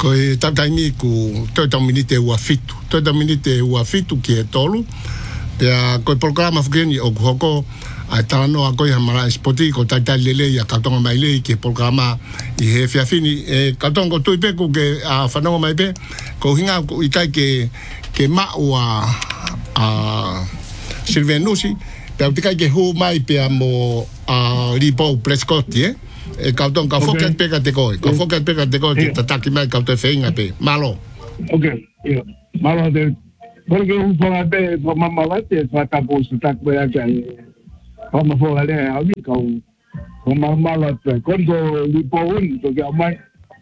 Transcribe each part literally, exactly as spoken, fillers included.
ko e tataimi ku toi taminite ua fitu toi taminite ua fitu ki e tolu pea ko programa fugeni o hoko a tano a ko ia mara spoti ko tata lele ia katonga mai le ki programa i he fiafini e katonga tui pe ku ke a fanonga mai pe ko hinga i kai ke ke ma ua a Silvenusi pe utika ke hu mai pe mo a ripo prescotti eh e kautong ka fokat pe ka te ko ka fokat pe ka te ko te tataki mai ka te feinga pe malo okay yeah malo de porque un po de mamma late fa ta po su tak be ya como fo ale a mi ka o mamma late quando li po un to ga mai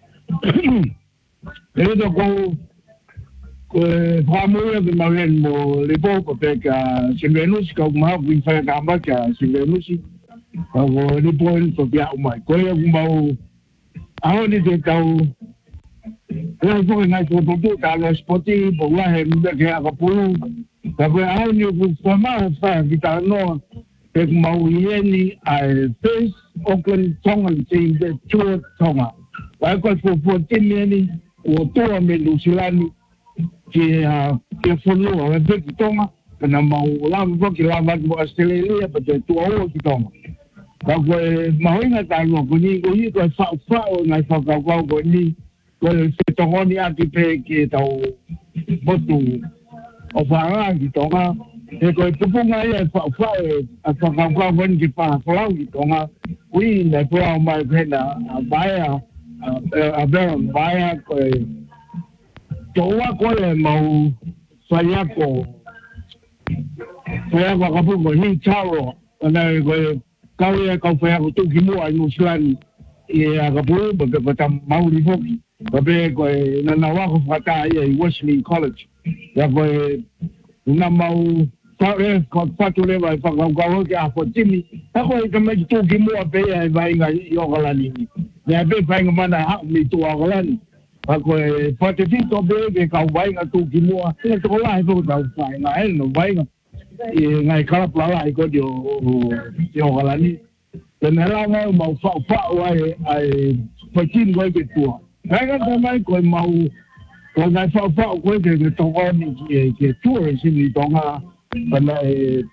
e do ko ko fa mo de ma ven mo li po ko pe ka Silvenus ka ma vi fa ka ma ka Silvenus ako ni po ito biya umay ko yung mau ako ni tao kaya po nga ito po talo spoti po nga hindi kaya ako po tapi ako ni po sama sa kita no kaya mau yeni ay face Auckland tongan si the tour tonga kaya ko po po tinini o to me lusilani ki ki fono a big tonga kana mau lam po ki lam mo Australia pa to o ki tonga Ako mahoinga talo ko ni ko ni ko fa fa o na fa ka ko ko ni ko se to ni ati pe ki tau botu o fa nga ki to nga e ko tu nga ya fa fa a fa ka ko ko ni pa fa ki to nga wi na ko ma pena baya a ver baya ko to wa ko le mau fa ya ko fa ya ko ka pu ko ni chao na ko kau ia kau whai ako tuki mua i Nusilani i a kapuru, baka kata mauri hoki. Kape koe na na wako whata ia i Wesley College. Ia koe na mau taure ko whatu rewa i whakaukau hoki a whatimi. Ia koe ka mai tuki mua pe ia i vainga i Okalani. Ia pe vainga mana hau mi tu Okalani. Ia koe whate tito pe ke kau vainga tuki mua. Ia toko lahi toko tau vainga, e no vainga. I ngai kalapala i kodi o Okalani. Tena ranga mau whau whau ai ai whakin koe ke tua. Ranga tamai koe mau koe ngai whau whau koe ke ke tokoni ke tua e sini tonga. Tena e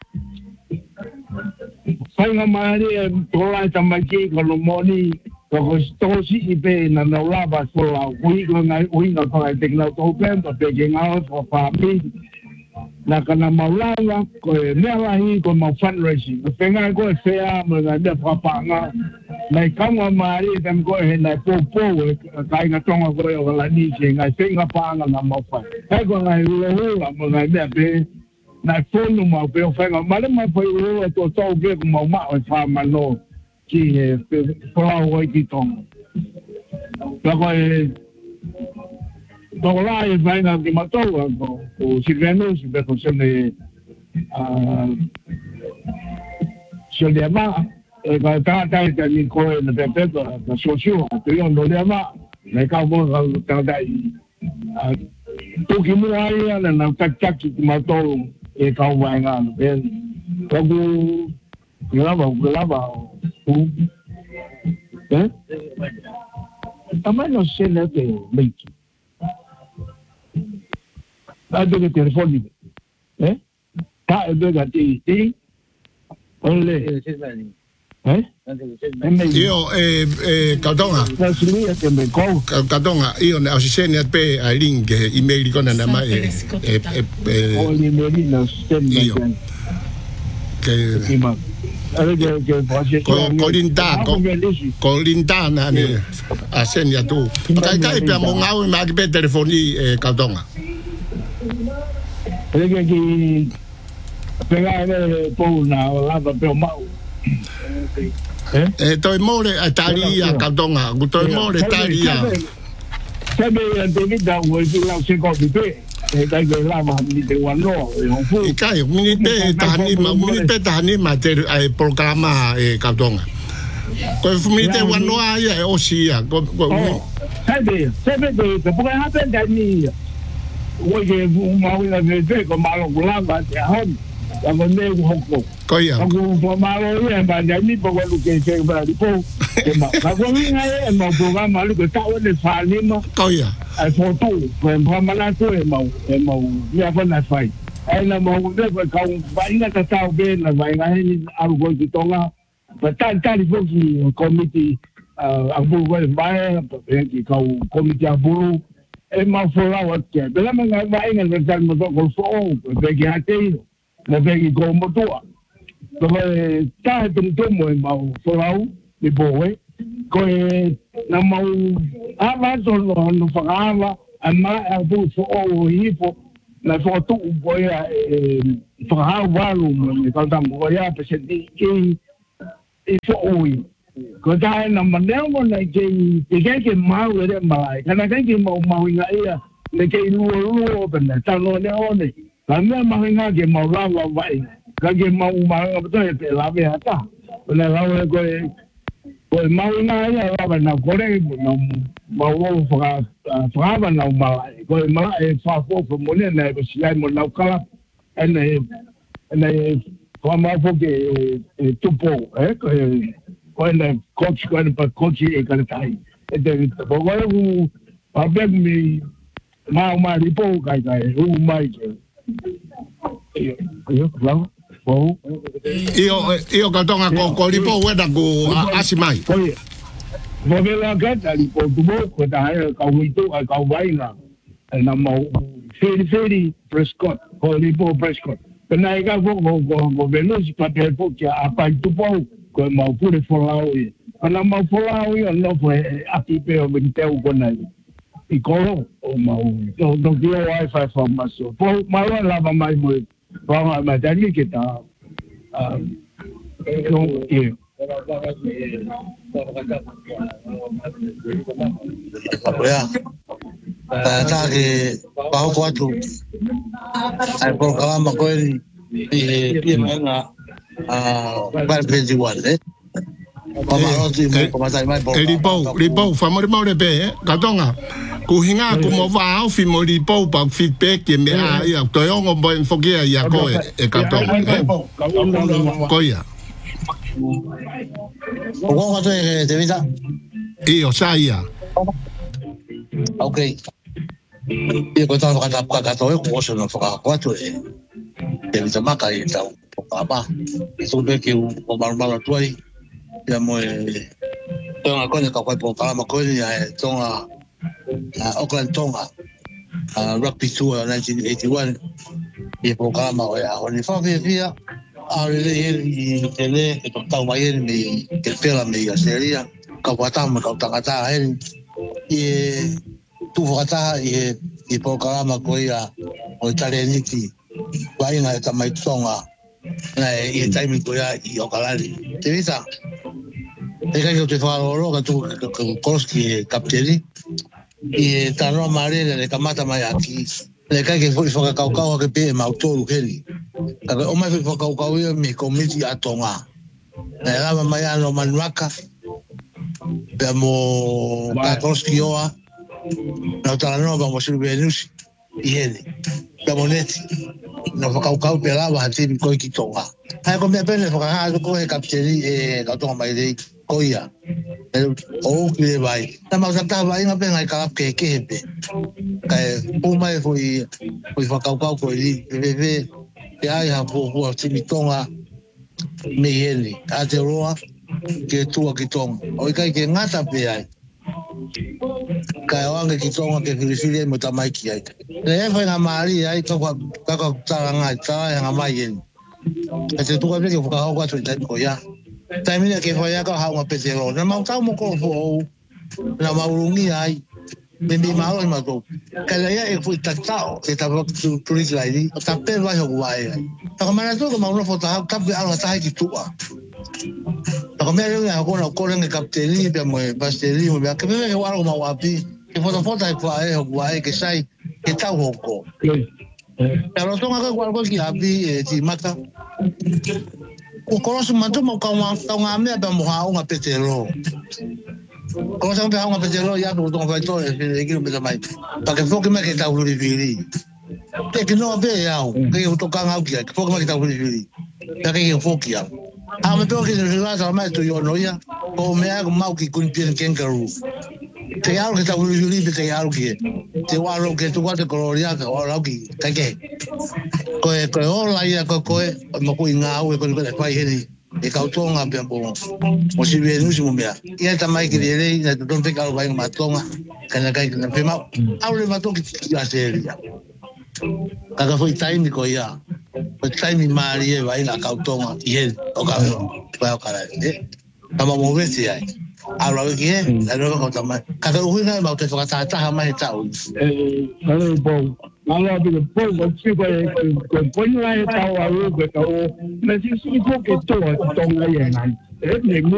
whainga maari e tolai tamai ki kono moni koko tosi i pe na naulaba sola ui koe ngai uinga koe teknau tau pempa pe ke ngao ko whaami. Na kana maulanga ko mea lahi ko mau fundraising ko penga ko fea mo na de papanga mai kama mari tem ko he na popo kai nga tonga ko yo la ni che ngai penga panga na mau fa kai ko ngai lo mo ngai de be na fono mau pe fenga male mai foi lo to to ge ko mau ma fa mano ki e fa o ki tonga ko Dola e vai na di matoa ko o Silvenusi be ko sene a Silema e ka ta ta ta ni ko na te te na socio te yo no le ma na ka mo ta ta a tu ki mo ai na na ta ta ki matoa e ka wa nga be ko ku lava lava o eh tamaño se le de meiki Ada ke telefon ni, eh? Tak ada ganti, eh? Oleh, eh? Io eh eh Katonga. Katonga, io ne assistente a pe a link email con na mai eh eh eh. Oh, email na stemma. Che Colinda, Colinda na ne assegna tu. Kai kai pe mo ngau ma ke pe telefoni eh Katonga. Perché che pegare poi una lava per mau. Eh? Eh, toi more a taria Katonga, toi more taria. Sabe anche da vuoi la seconda te. E dai che lava mi te guardo, non fu. E kai, mi te tani ma mi te tani ma te ai programma e Katonga. Ko mi te guardo ai e osia. Sabe, sabe che poi happen da ni. Oye, un mau na vete con malo lava te hon. Ako ne hoko. Koia. Ako pamalo ia ba ni poko lu ke se ba di po. Ako ni ngai e mo programa lu ke ta o le fa ni ma. Koia. Ai foto, ko pamala ko e mo e mo ia fa na fai. Ai na mo le ko ka ba ina ka ta be na ba ngai ni aru go di tonga. Ba ta ta di fo ki committee a bu go ba ki ka committee a bu e ma fora o ke. Bela ma ngai ba ina le tal mo ko fo be ki ate. Na vegi ko motua. Ko e ta tum tum mo mau forau de boe. Ko e na mau ava so no no fagava ama a bu so o hipo na so tu boe e fagava valu mo ka ta mo ya pe se di ki e so oi. Ko ta na manel mo na ke ke ke mau re mai. Kana ke ke mau mau nga ia. Ne ke lu lu pe na ta no ne o ne. Kami mahinga ke mau lawa vai, kage mau mahinga betul ya lawe hata. Oleh lawe ko ko mahinga ya lawa na kore na mau faka faka na malai. Ko malai fa fo fo mo ne na besia mo na kala ene ene ko ma fo ke tupo eh ko ko ene coach ko ene pa coach e kan tai. Ete ko ko u pa be mi ma ma ripo kai kai u mai ke. Io, io katonga ko ko lipo weda ko asimai. Oye. Movela gata lipo tumo ko ta ka wito ka waina. Na mo feri feri Prescott, ko lipo Prescott. Pena ika ko ko ko veloci pa per po che apa tupo ko mo pure folao. Ana mo folao io no foi apipe o vinteu ko nai. I kolo o mau do do dia wifi for maso po mau la mai mo pa ma dani ke ta um no e ya ta ke pa ko atu ai programa ko ni e e menga a para veintiuno eh Ripo, ripo, famori mau de be, katonga. Ku hinga ku mo va au fi mo ripo pa feedback ke me a ia to yo ngo bo enfoque ia ko e katonga. Ko ia. O ngo to e de vida. Io sai ia. Okay. E ko ta ka ta ka to e ko so no fa ko to e. E mi tama ka e ta o pa ba. So be ke o ba ba to ai. Ya mo e tonga kone ka ko pa ma ko ni ai tonga Auckland Tonga rugby tour nineteen eighty-one e programa o ya o ni fa via a le i tele e to tau mai ni ke pela me ya seria ka wata mo ka tanga ta e e tu wata e e programa ko ya o tale niki vai na ta mai tonga na e time ko ya i okalali te visa e ka yo te fa ro ka tu koski kapteni e tano mare le kamata mai aki le ka ke foi foka kau kau ke pe ma autoru keri ka o mai foi foka kau ia mi komiti atonga le lava mai ano manuaka pe mo ka koski oa na tala no vamos a ver news e ele pe moneti no foka kau pe lava hati ko ki tonga ai ko me pene foka ha ko e kapteni e ka tonga mai dei koia o que vai tá mas tá vai na pena que que que pe que o mai foi foi facau cau foi ali bebê e aí a po po timitonga me ele a te roa que tu aqui tom o que que ngata pe ai kai wanga ki tonga ke filifili mo ta mai ki ai le foi na mari ai to ka ka ta nga ta nga mai en ese tu ka ke facau cau tu ko ya Taimina ke foi ka hawa petero na mau tau mo ko fo na maurungi ai me me mau ma to kala ya e foi tatao e ta tu tulis lai ni ta pe vai ho vai ta mana to ko mau no fota ta pe ala ta ki tua ta ko me re na ko na ko le kapteni pe mo pasteli mo ke me wa ro mau api ke fota fota ko ai ho vai ke sai ke ta ho ko pero to nga ko ko ki api e ti mata o korosu mantu mo ka wa ka nga me ba mo ha nga petero ko sa ba nga petero ya do to vai to e ki me mai pa ke fo ke me ke ta ulu viri Te ke no be au, ke o toka ngau ki, ke foka makita huri huri. Ka ke o foki au. A me toki ni rila sa mai tu yo no ia, o mea ko mau ki kun pien kangaroo. Te au ke ta huri huri be te au ki. Te walo ke tu wate koloria ka o lau ki, ka ke. Ko e ko o la ia ko ko e mo ku nga au e ko ko e pai heri. E kautonga pe po mo si be nu si mo mea ia ta mai ki le na to te ka vai ma tonga kana kai na pe ma au le ma to ki ya seria ka ka foi time ko ia o time mari e vai na kautonga ie o ka va o kala e ka ma mo vesi ai a lo ki e na ro ko ta mai ka ka hu na ma te fa ta ta mai ta o e ale bo ala bi po ko si ko ko ko ni ai ta wa ru ko to na si si ko ke to to ngai ngai e ne